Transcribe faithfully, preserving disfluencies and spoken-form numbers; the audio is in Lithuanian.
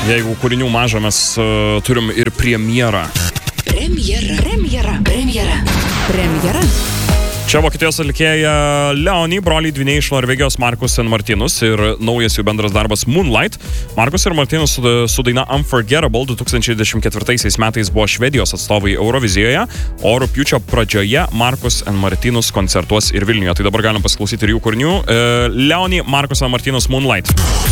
Jeigu kūrinių maža, mes uh, turim ir premjerą. Premjera. Premjera. Premjera. Premjera. Čia Vokietijos atlikėja Leoni, broliai dvyniai iš Norvegijos Markus and Martinus ir naujas jų bendras darbas Moonlight. Markus ir Martinus su, su daina Unforgettable du tūkstančiai dvidešimt ketvirtaisiais metais buvo Švedijos atstovai Eurovizijoje, o rugpjūčio pradžioje Markus and Martinus koncertuos ir Vilniuje. Tai dabar galim pasiklausyti ir jų kūrinių. Leoni, Markus and Martinus, Moonlight.